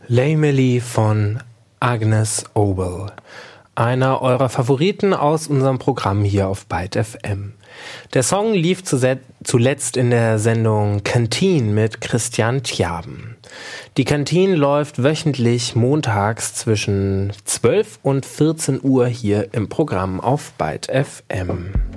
Lamely von Agnes Obel, einer eurer Favoriten aus unserem Programm hier auf Byte FM. Der Song lief zuletzt in der Sendung Canteen mit Christian Tjaben. Die Canteen läuft wöchentlich montags zwischen 12 und 14 Uhr hier im Programm auf Byte FM.